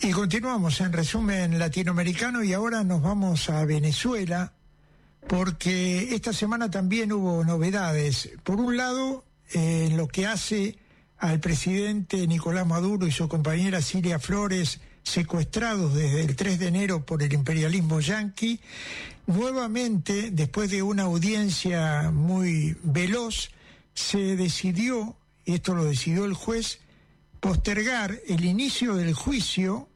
Y continuamos en resumen latinoamericano y ahora nos vamos a Venezuela porque esta semana también hubo novedades. Por un lado, en lo que hace al presidente Nicolás Maduro y su compañera Cilia Flores, secuestrados desde el 3 de enero por el imperialismo yanqui, nuevamente, después de una audiencia muy veloz, se decidió, y esto lo decidió el juez, postergar el inicio del juicio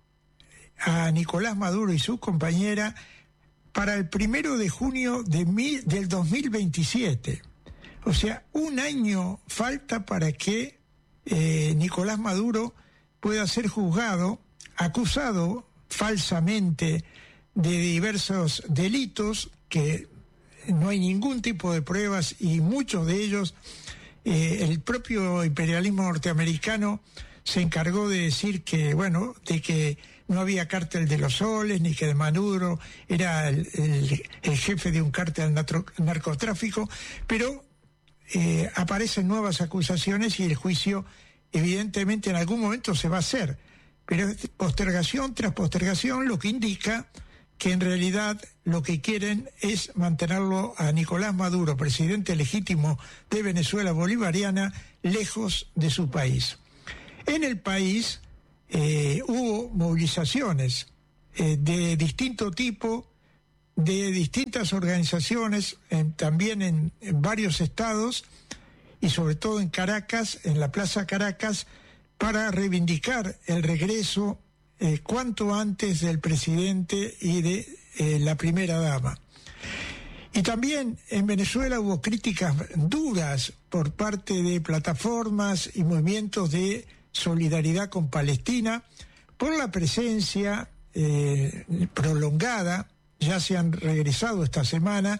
a Nicolás Maduro y su compañera para el 1 de junio del 2027. O sea, un año falta para que Nicolás Maduro pueda ser juzgado, acusado falsamente de diversos delitos que no hay ningún tipo de pruebas y muchos de ellos el propio imperialismo norteamericano se encargó de decir que, bueno, de que no había cártel de los soles, ni que de Maduro era el jefe de un cártel narcotráfico, pero aparecen nuevas acusaciones y el juicio evidentemente en algún momento se va a hacer, pero postergación tras postergación, lo que indica que en realidad lo que quieren es mantenerlo a Nicolás Maduro, presidente legítimo de Venezuela bolivariana, lejos de su país. En el país hubo movilizaciones de distinto tipo, de distintas organizaciones, también en varios estados y sobre todo en Caracas, en la Plaza Caracas, para reivindicar el regreso cuanto antes del presidente y de la primera dama. Y también en Venezuela hubo críticas duras por parte de plataformas y movimientos de solidaridad con Palestina por la presencia prolongada, ya se han regresado esta semana,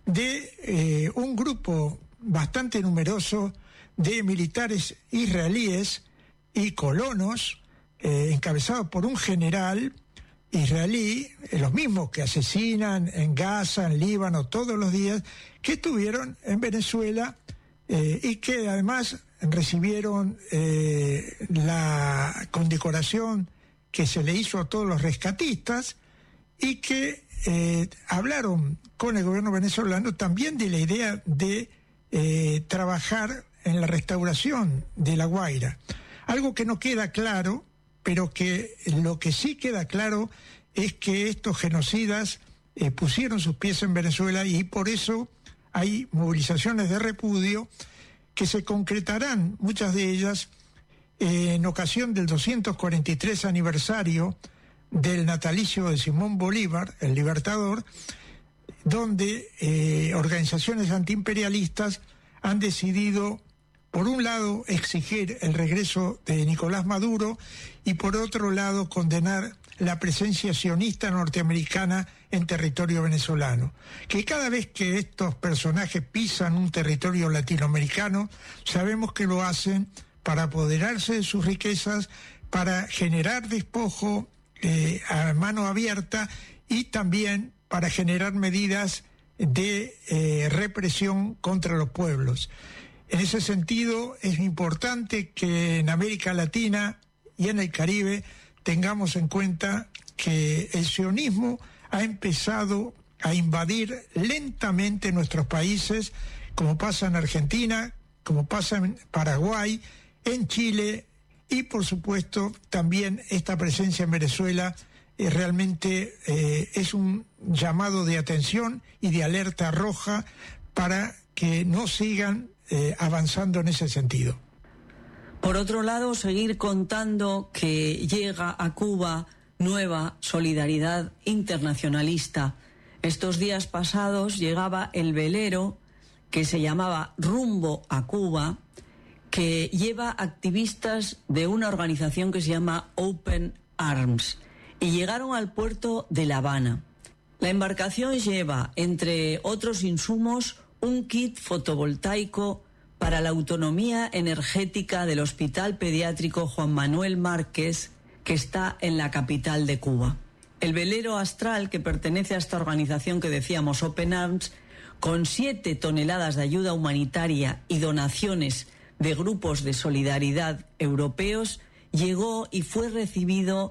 de un grupo bastante numeroso de militares israelíes y colonos, encabezados por un general israelí, los mismos que asesinan en Gaza, en Líbano, todos los días, que estuvieron en Venezuela y que además recibieron la condecoración que se le hizo a todos los rescatistas y que hablaron con el gobierno venezolano también de la idea de trabajar en la restauración de La Guaira. Algo que no queda claro, pero que lo que sí queda claro es que estos genocidas pusieron sus pies en Venezuela y por eso hay movilizaciones de repudio que se concretarán, muchas de ellas, en ocasión del 243 aniversario del natalicio de Simón Bolívar, el Libertador, donde organizaciones antiimperialistas han decidido, por un lado, exigir el regreso de Nicolás Maduro y por otro lado, condenar la presencia sionista norteamericana en territorio venezolano. Que cada vez que estos personajes pisan un territorio latinoamericano, sabemos que lo hacen para apoderarse de sus riquezas, para generar despojo a mano abierta y también para generar medidas de represión contra los pueblos. En ese sentido, es importante que en América Latina y en el Caribe tengamos en cuenta que el sionismo ha empezado a invadir lentamente nuestros países, como pasa en Argentina, como pasa en Paraguay, en Chile y, por supuesto, también esta presencia en Venezuela realmente es un llamado de atención y de alerta roja para que no sigan avanzando en ese sentido. Por otro lado, seguir contando que llega a Cuba nueva solidaridad internacionalista. Estos días pasados llegaba el velero que se llamaba Rumbo a Cuba, que lleva activistas de una organización que se llama Open Arms, y llegaron al puerto de La Habana. La embarcación lleva, entre otros insumos, un kit fotovoltaico para la autonomía energética del Hospital Pediátrico Juan Manuel Márquez, que está en la capital de Cuba. El velero Astral, que pertenece a esta organización que decíamos, Open Arms, con 7 toneladas de ayuda humanitaria y donaciones de grupos de solidaridad europeos, llegó y fue recibido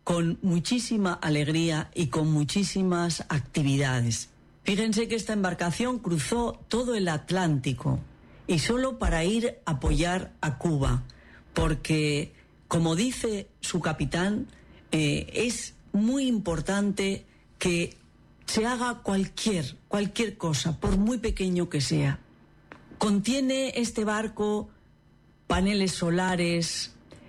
con muchísima alegría y con muchísimas actividades. Fíjense que esta embarcación cruzó todo el Atlántico y solo para ir a apoyar a Cuba, porque, como dice su capitán, es muy importante que se haga cualquier cosa, por muy pequeño que sea. Contiene este barco paneles solares,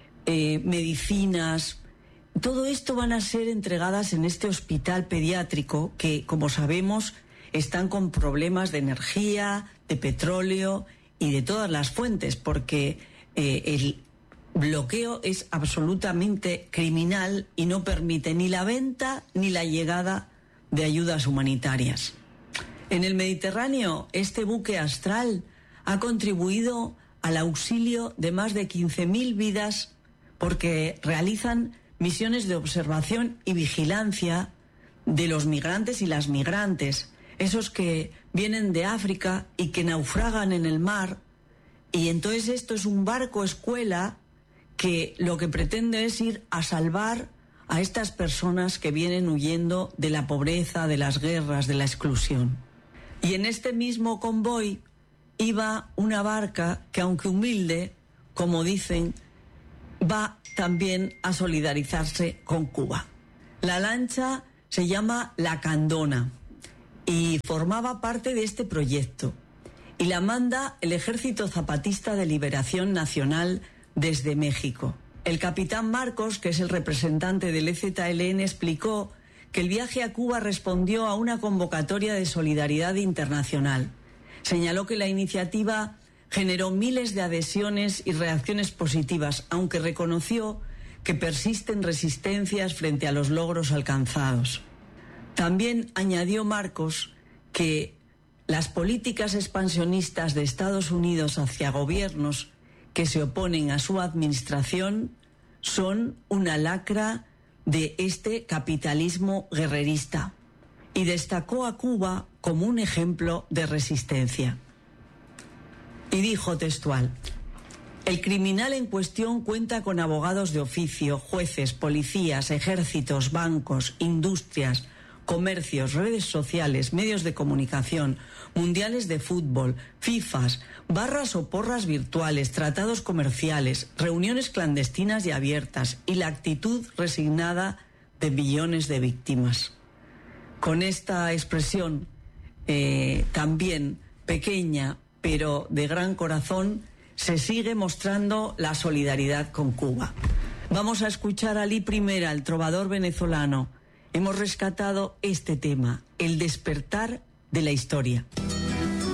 medicinas. Todo esto van a ser entregadas en este hospital pediátrico que, como sabemos, están con problemas de energía, de petróleo y de todas las fuentes, porque el bloqueo es absolutamente criminal y no permite ni la venta ni la llegada de ayudas humanitarias. En el Mediterráneo, este buque Astral ha contribuido al auxilio de más de 15.000 vidas porque realizan misiones de observación y vigilancia de los migrantes y las migrantes, esos que vienen de África y que naufragan en el mar. Y entonces esto es un barco escuela que lo que pretende es ir a salvar a estas personas que vienen huyendo de la pobreza, de las guerras, de la exclusión. Y en este mismo convoy iba una barca que, aunque humilde, como dicen, va también a solidarizarse con Cuba. La lancha se llama La Candona y formaba parte de este proyecto. Y la manda el Ejército Zapatista de Liberación Nacional desde México. El capitán Marcos, que es el representante del EZLN, explicó que el viaje a Cuba respondió a una convocatoria de solidaridad internacional. Señaló que la iniciativa generó miles de adhesiones y reacciones positivas, aunque reconoció que persisten resistencias frente a los logros alcanzados. También añadió Marcos que las políticas expansionistas de Estados Unidos hacia gobiernos que se oponen a su administración son una lacra de este capitalismo guerrerista, y destacó a Cuba como un ejemplo de resistencia. Y dijo textual: el criminal en cuestión cuenta con abogados de oficio, jueces, policías, ejércitos, bancos, industrias, comercios, redes sociales, medios de comunicación, mundiales de fútbol, FIFAs, barras o porras virtuales, tratados comerciales, reuniones clandestinas y abiertas, y la actitud resignada de millones de víctimas. Con esta expresión también pequeña, pero de gran corazón, se sigue mostrando la solidaridad con Cuba. Vamos a escuchar a Alí Primera, el trovador venezolano. Hemos rescatado este tema, el despertar de la historia.